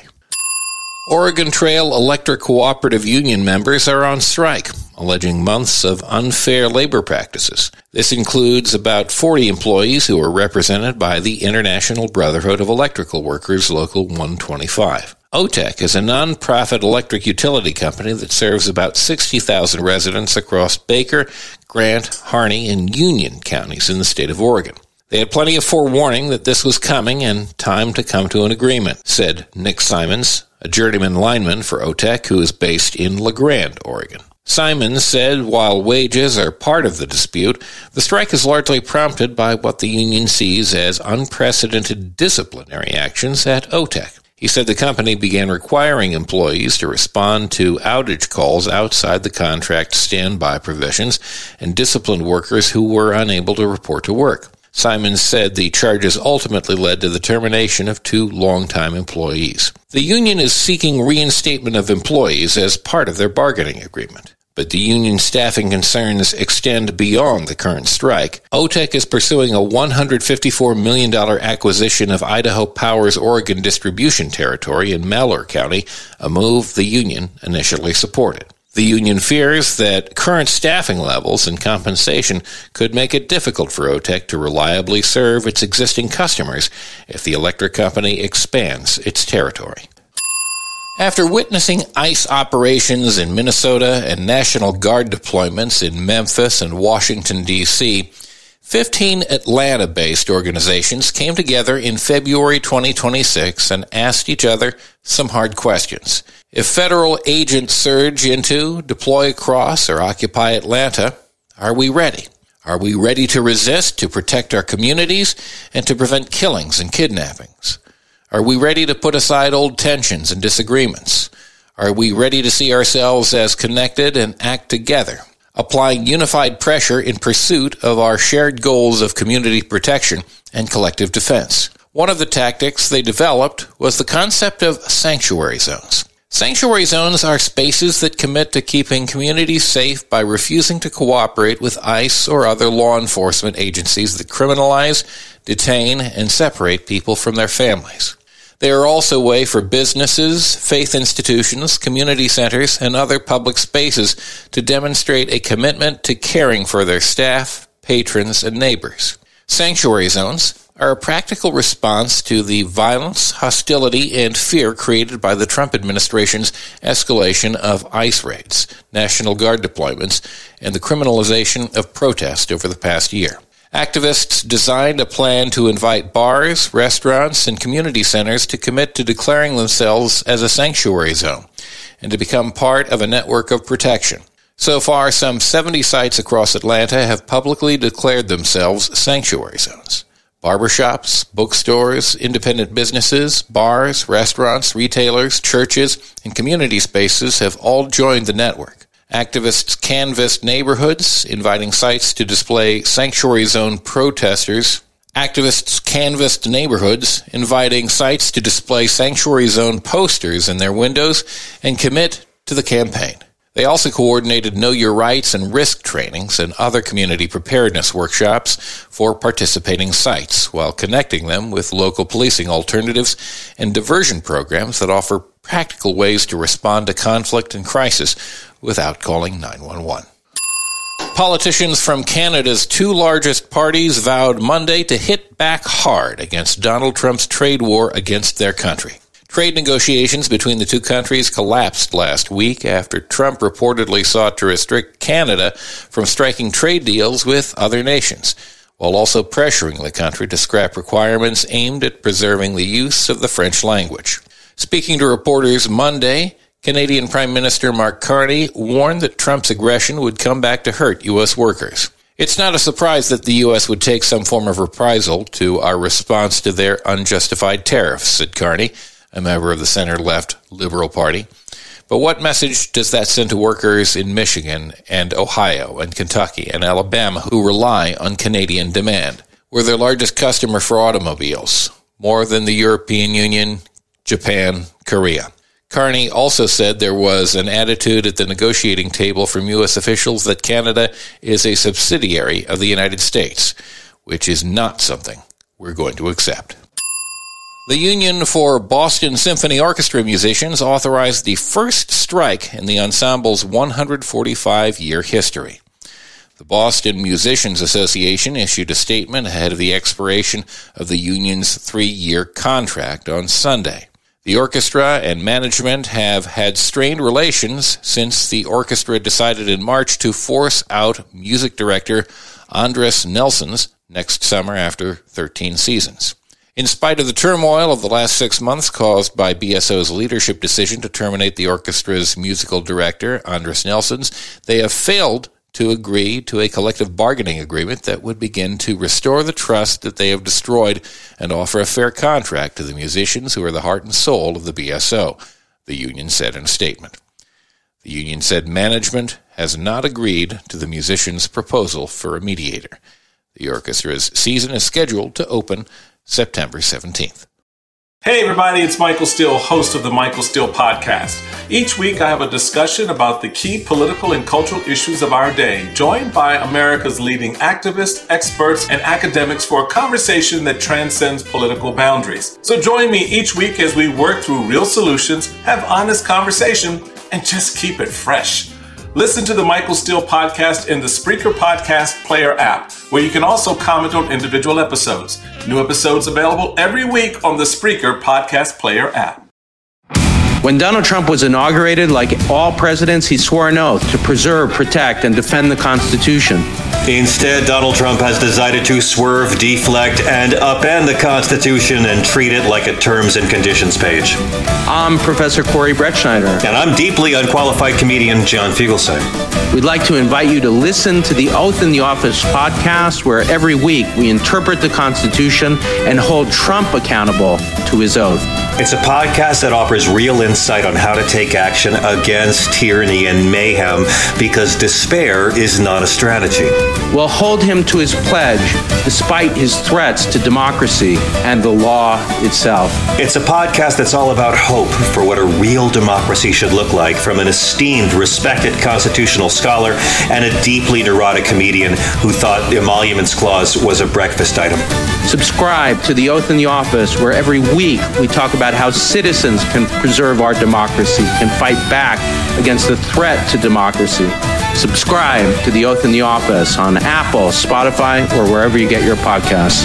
Oregon Trail Electric Cooperative Union members are on strike, alleging months of unfair labor practices. This includes about forty employees who are represented by the International Brotherhood of Electrical Workers, Local one twenty-five. O T E C is a nonprofit electric utility company that serves about sixty thousand residents across Baker, Grant, Harney, and Union counties in the state of Oregon. They had plenty of forewarning that this was coming and time to come to an agreement, said Nick Simons, a journeyman lineman for O T E C who is based in La Grande, Oregon. Simons said while wages are part of the dispute, the strike is largely prompted by what the union sees as unprecedented disciplinary actions at O T E C. He said the company began requiring employees to respond to outage calls outside the contract standby provisions and disciplined workers who were unable to report to work. Simons said the charges ultimately led to the termination of two longtime employees. The union is seeking reinstatement of employees as part of their bargaining agreement, but the union staffing concerns extend beyond the current strike. O T E C is pursuing a one hundred fifty-four million dollars acquisition of Idaho Power's Oregon distribution territory in Malheur County, a move the union initially supported. The union fears that current staffing levels and compensation could make it difficult for O T E C to reliably serve its existing customers if the electric company expands its territory. After witnessing ICE operations in Minnesota and National Guard deployments in Memphis and Washington, D C, fifteen Atlanta-based organizations came together in February twenty twenty-six and asked each other some hard questions. If federal agents surge into, deploy across, or occupy Atlanta, are we ready? Are we ready to resist, to protect our communities, and to prevent killings and kidnappings? Are we ready to put aside old tensions and disagreements? Are we ready to see ourselves as connected and act together, applying unified pressure in pursuit of our shared goals of community protection and collective defense? One of the tactics they developed was the concept of sanctuary zones. Sanctuary zones are spaces that commit to keeping communities safe by refusing to cooperate with ICE or other law enforcement agencies that criminalize, detain, and separate people from their families. They are also a way for businesses, faith institutions, community centers, and other public spaces to demonstrate a commitment to caring for their staff, patrons, and neighbors. Sanctuary zones are a practical response to the violence, hostility, and fear created by the Trump administration's escalation of ICE raids, National Guard deployments, and the criminalization of protest over the past year. Activists designed a plan to invite bars, restaurants, and community centers to commit to declaring themselves as a sanctuary zone and to become part of a network of protection. So far, some seventy sites across Atlanta have publicly declared themselves sanctuary zones. Barbershops, bookstores, independent businesses, bars, restaurants, retailers, churches, and community spaces have all joined the network. Activists canvassed neighborhoods, inviting sites to display sanctuary zone protesters. Activists canvassed neighborhoods, inviting sites to display sanctuary zone posters in their windows and commit to the campaign. They also coordinated Know Your Rights and risk trainings and other community preparedness workshops for participating sites, while connecting them with local policing alternatives and diversion programs that offer practical ways to respond to conflict and crisis without calling nine one one. Politicians from Canada's two largest parties vowed Monday to hit back hard against Donald Trump's trade war against their country. Trade negotiations between the two countries collapsed last week after Trump reportedly sought to restrict Canada from striking trade deals with other nations, while also pressuring the country to scrap requirements aimed at preserving the use of the French language. Speaking to reporters Monday, Canadian Prime Minister Mark Carney warned that Trump's aggression would come back to hurt U S workers. It's not a surprise that the U S would take some form of reprisal to our response to their unjustified tariffs, said Carney, a member of the center-left Liberal Party. But what message does that send to workers in Michigan and Ohio and Kentucky and Alabama who rely on Canadian demand? We're their largest customer for automobiles, more than the European Union, Japan, Korea. Carney also said there was an attitude at the negotiating table from U S officials that Canada is a subsidiary of the United States, which is not something we're going to accept. The Union for Boston Symphony Orchestra musicians authorized the first strike in the ensemble's one hundred forty-five year history. The Boston Musicians Association issued a statement ahead of the expiration of the union's three-year contract on Sunday. The orchestra and management have had strained relations since the orchestra decided in March to force out music director Andres Nelsons next summer after thirteen seasons. In spite of the turmoil of the last six months caused by B S O's leadership decision to terminate the orchestra's musical director, Andres Nelsons, they have failed to agree to a collective bargaining agreement that would begin to restore the trust that they have destroyed and offer a fair contract to the musicians who are the heart and soul of the B S O, the union said in a statement. The union said management has not agreed to the musicians' proposal for a mediator. The orchestra's season is scheduled to open September seventeenth. Hey everybody, it's Michael Steele, host of the Michael Steele Podcast. Each week I have a discussion about the key political and cultural issues of our day, joined by America's leading activists, experts, and academics for a conversation that transcends political boundaries. So join me each week as we work through real solutions, have honest conversation, and just keep it fresh. Listen to the Michael Steele Podcast in the Spreaker Podcast Player app, where you can also comment on individual episodes. New episodes available every week on the Spreaker Podcast Player app. When Donald Trump was inaugurated, like all presidents, he swore an oath to preserve, protect, and defend the Constitution. Instead, Donald Trump has decided to swerve, deflect, and upend the Constitution and treat it like a terms and conditions page. I'm Professor Corey Brettschneider. And I'm deeply unqualified comedian John Fugelsang. We'd like to invite you to listen to the Oath in the Office podcast, where every week we interpret the Constitution and hold Trump accountable to his oath. It's a podcast that offers real insight on how to take action against tyranny and mayhem, because despair is not a strategy. We'll hold him to his pledge, despite his threats to democracy and the law itself. It's a podcast that's all about hope for what a real democracy should look like, from an esteemed, respected constitutional scholar and a deeply neurotic comedian who thought the Emoluments Clause was a breakfast item. Subscribe to the Oath in the Office, where every week we talk about how citizens can preserve our democracy, can fight back against the threat to democracy. Subscribe to the Oath in the Office on Apple, Spotify, or wherever you get your podcasts.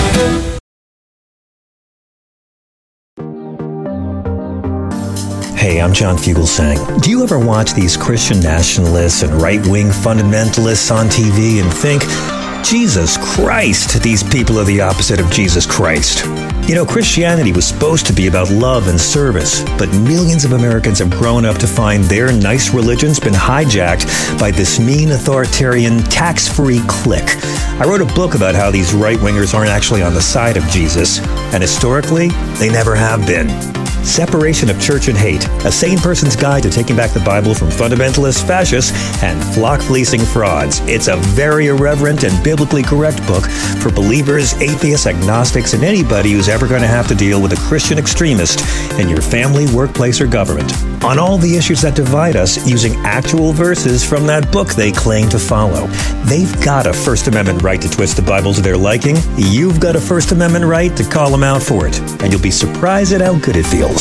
Hey, I'm John Fugelsang. Do you ever watch these Christian nationalists and right-wing fundamentalists on T V and think, Jesus Christ, these people are the opposite of Jesus Christ? You know, Christianity was supposed to be about love and service, but millions of Americans have grown up to find their nice religion's been hijacked by this mean authoritarian tax-free clique. I wrote a book about how these right-wingers aren't actually on the side of Jesus, and historically, they never have been. Separation of Church and Hate, a sane person's guide to taking back the Bible from fundamentalist fascists and flock-fleecing frauds. It's a very irreverent and biblically correct book for believers, atheists, agnostics, and anybody who's ever going to have to deal with a Christian extremist in your family, workplace, or government. On all the issues that divide us, using actual verses from that book they claim to follow. They've got a First Amendment right to twist the Bible to their liking. You've got a First Amendment right to call them out for it. And you'll be surprised at how good it feels.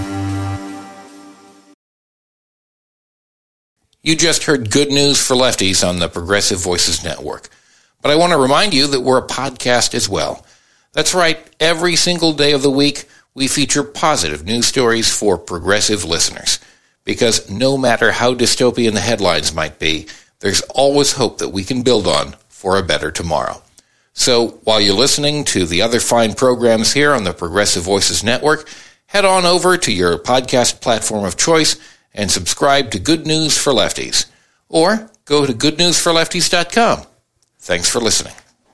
You just heard Good News for Lefties on the Progressive Voices Network. But I want to remind you that we're a podcast as well. That's right, every single day of the week, we feature positive news stories for progressive listeners. Because no matter how dystopian the headlines might be, there's always hope that we can build on for a better tomorrow. So while you're listening to the other fine programs here on the Progressive Voices Network, head on over to your podcast platform of choice and subscribe to Good News for Lefties. Or go to good news for lefties dot com. Thanks for listening.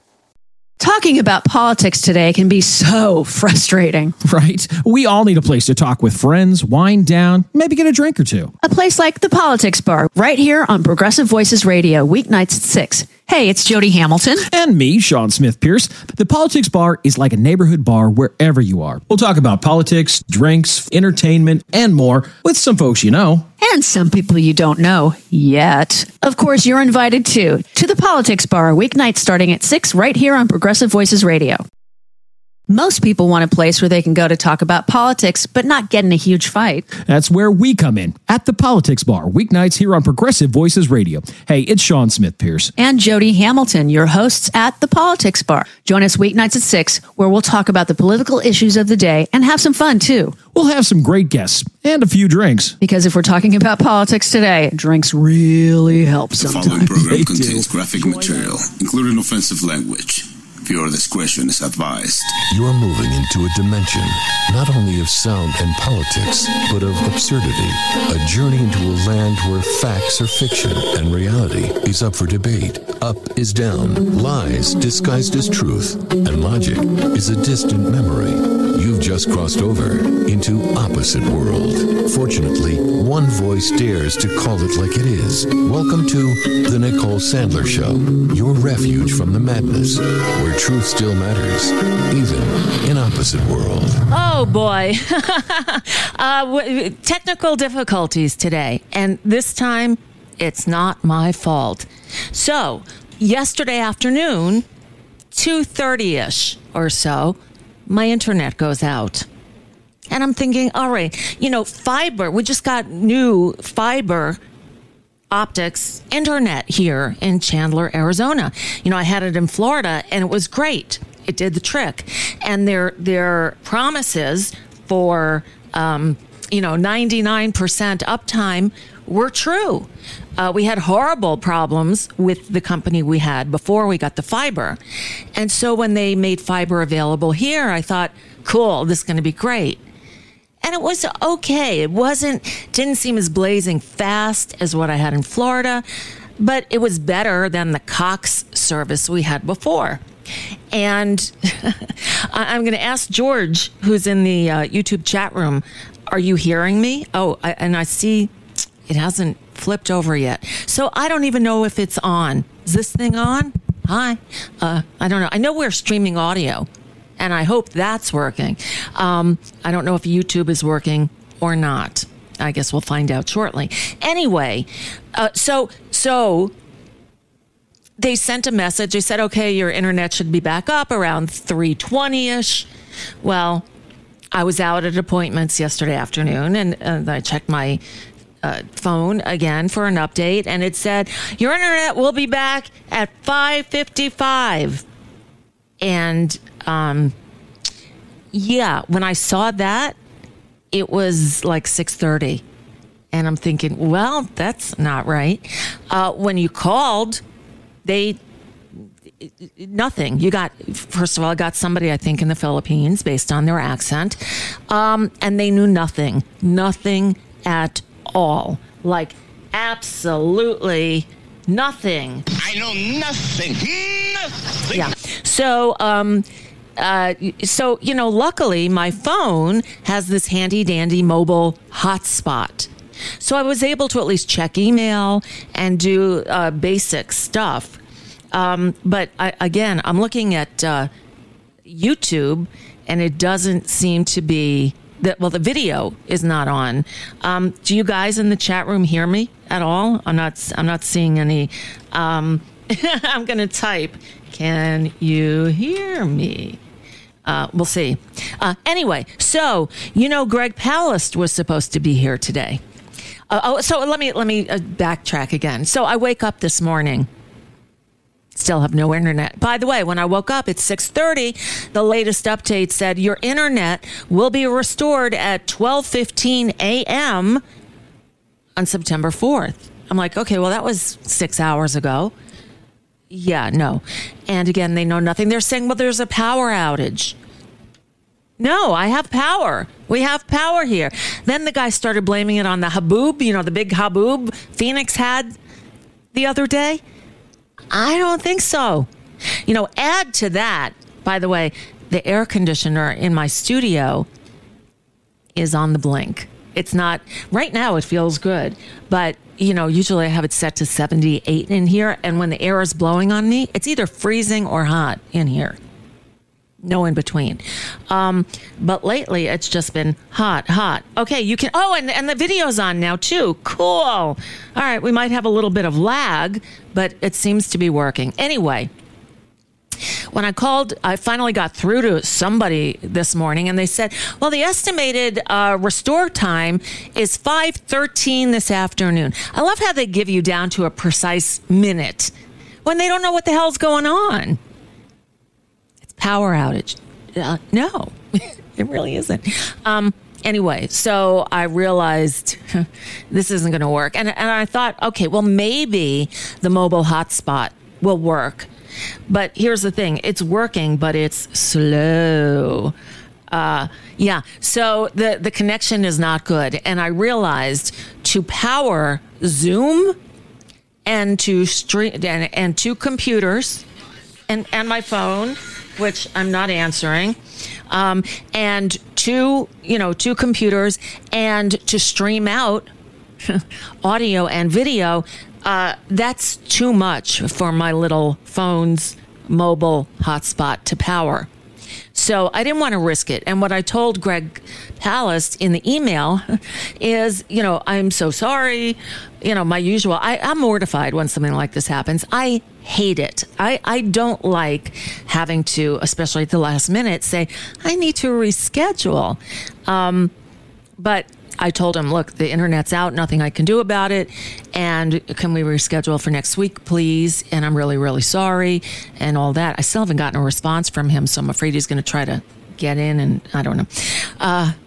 Talking about politics today can be so frustrating. Right? We all need a place to talk with friends, wind down, maybe get a drink or two. A place like the Politics Bar, right here on Progressive Voices Radio, weeknights at six. Hey, it's Jody Hamilton. And me, Sean Smith Pierce. The Politics Bar is like a neighborhood bar wherever you are. We'll talk about politics, drinks, entertainment, and more with some folks you know. And some people you don't know yet. Of course, you're invited too to the Politics Bar, weeknights starting at six, right here on Progressive Voices Radio. Most people want a place where they can go to talk about politics, but not get in a huge fight. That's where we come in, at the Politics Bar, weeknights here on Progressive Voices Radio. Hey, it's Sean Smith Pierce. And Jody Hamilton, your hosts at the Politics Bar. Join us weeknights at six, where we'll talk about the political issues of the day and have some fun, too. We'll have some great guests and a few drinks. Because if we're talking about politics today, drinks really help sometimes. The following program contains graphic material, including offensive language. Viewer discretion is advised. You're moving into a dimension not only of sound and politics, but of absurdity. A journey into a land where facts are fiction and reality is up for debate. Up is down, lies disguised as truth, and logic is a distant memory. You've just crossed over into Opposite World. Fortunately, one voice dares to call it like it is. Welcome to The Nicole Sandler Show, your refuge from the madness, where truth still matters, even in Opposite World. Oh, boy. uh, w- technical difficulties today. And this time, it's not my fault. So, yesterday afternoon, two thirty-ish or so, my internet goes out. And I'm thinking, all right, you know, fiber, we just got new fiber optics internet here in Chandler, Arizona. You know, I had it in Florida and it was great. It did the trick. And their their promises for, um, you know, ninety-nine percent uptime were true. Uh, we had horrible problems with the company we had before we got the fiber. And so when they made fiber available here, I thought, cool, this is going to be great. And it was okay. It wasn't, didn't seem as blazing fast as what I had in Florida, but it was better than the Cox service we had before. And I'm going to ask George, who's in the uh, YouTube chat room, are you hearing me? Oh, I, and I see it hasn't flipped over yet. So I don't even know if it's on. Is this thing on? Hi. Uh, I don't know. I know we're streaming audio, and I hope that's working. Um, I don't know if YouTube is working or not. I guess we'll find out shortly. Anyway, uh, so so they sent a message. They said, okay, your internet should be back up around three twenty-ish. Well, I was out at appointments yesterday afternoon, and, and I checked my uh, phone again for an update, and it said, your internet will be back at five fifty-five. And um, yeah, when I saw that, it was like six thirty. And I'm thinking, well, that's not right. Uh, when you called, they, nothing. You got, first of all, I got somebody, I think, in the Philippines based on their accent. Um, and they knew nothing, nothing at all. Like, absolutely nothing. I know nothing. Nothing. Yeah. So, um, uh, so, you know, luckily my phone has this handy dandy mobile hotspot. So I was able to at least check email and do uh, basic stuff. Um, but I, again, I'm looking at uh, YouTube, and it doesn't seem to be that. Well, the video is not on. Um, do you guys in the chat room hear me at all? I'm not. I'm not seeing any. Um, I'm going to type. Can you hear me? Uh, we'll see. Uh, anyway, so you know, Greg Palast was supposed to be here today. Uh, oh, so let me let me uh, backtrack again. So I wake up this morning. Still have no internet. By the way, when I woke up, it's six thirty. The latest update said your internet will be restored at twelve fifteen a.m. on September fourth. I'm like, okay, well, that was six hours ago. Yeah, no. And again, they know nothing. They're saying, well, there's a power outage. No, I have power. We have power here. Then the guy started blaming it on the haboob, you know, the big haboob Phoenix had the other day. I don't think so. You know, add to that, by the way, the air conditioner in my studio is on the blink. It's not, right now it feels good, but, you know, usually I have it set to seventy-eight in here, and when the air is blowing on me, it's either freezing or hot in here. No in between. Um, but lately, it's just been hot, hot. Okay, you can... Oh, and, and the video's on now, too. Cool. All right, we might have a little bit of lag, but it seems to be working. Anyway, when I called, I finally got through to somebody this morning, and they said, well, the estimated uh, restore time is five thirteen this afternoon. I love how they give you down to a precise minute when they don't know what the hell's going on. Power outage. Uh, no, it really isn't. Um, anyway, so I realized this isn't going to work. And, and I thought, okay, well, maybe the mobile hotspot will work. But here's the thing. It's working, but it's slow. Uh, yeah, so the, the connection is not good. And I realized to power Zoom and to stream and, and two computers and, and my phone, which I'm not answering, um, and two, you know, two computers, and to stream out audio and video, uh, that's too much for my little phone's mobile hotspot to power. So I didn't want to risk it. And what I told Greg Palast in the email is, you know, I'm so sorry. You know, my usual, I, I'm mortified when something like this happens. I hate it. I, I don't like having to, especially at the last minute, say, I need to reschedule. Um, but I told him, look, the internet's out, nothing I can do about it. And can we reschedule for next week, please? And I'm really, really sorry and all that. I still haven't gotten a response from him, so I'm afraid he's going to try to get in and I don't know. Uh,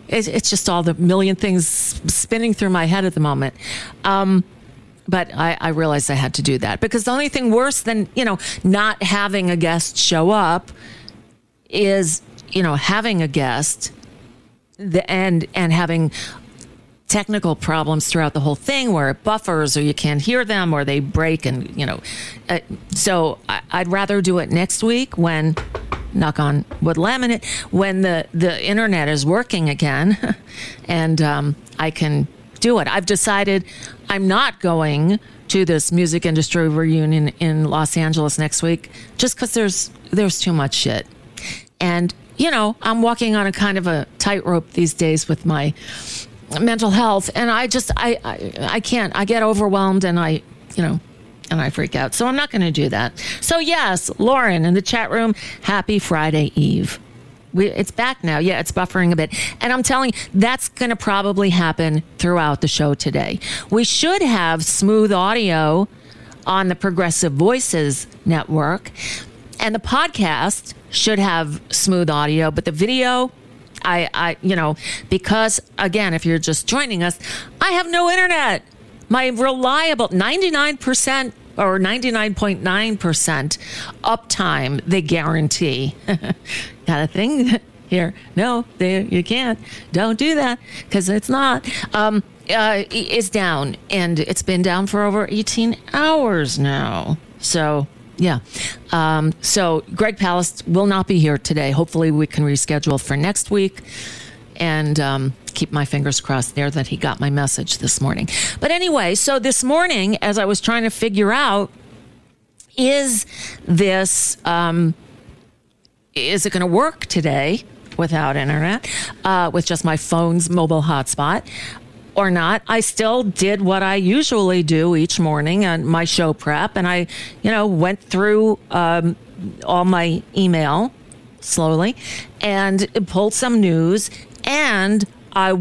it's, it's just all the million things spinning through my head at the moment. Um, but I, I realized I had to do that because the only thing worse than, you know, not having a guest show up is, you know, having a guest the, and and having technical problems throughout the whole thing where it buffers or you can't hear them or they break and, you know. Uh, so I, I'd rather do it next week when, knock on wood laminate, when the, the internet is working again and um, I can do it. I've decided I'm not going to this music industry reunion in Los Angeles next week just because there's there's too much shit. And, you know, I'm walking on a kind of a tightrope these days with my mental health. And I just, I, I, I can't. I get overwhelmed and I, you know, and I freak out. So I'm not going to do that. So, yes, Lauren in the chat room, happy Friday Eve. We, it's back now. Yeah, it's buffering a bit. And I'm telling you, that's going to probably happen throughout the show today. We should have smooth audio on the Progressive Voices Network. And the podcast should have smooth audio. But the video, I, I, you know, because, again, if you're just joining us, I have no internet. My reliable ninety-nine percent or ninety-nine point nine percent uptime, they guarantee. Got a thing here? No, they, you can't. Don't do that because it's not. Um, uh, it's down, and it's been down for over eighteen hours now. So, yeah. Um, so Greg Palast will not be here today. Hopefully we can reschedule for next week. And um, keep my fingers crossed there that he got my message this morning. But anyway, so this morning, as I was trying to figure out, is this, um, is it going to work today without internet, uh, with just my phone's mobile hotspot or not? I still did what I usually do each morning on my show prep. And I, you know, went through um, all my email slowly and pulled some news. And I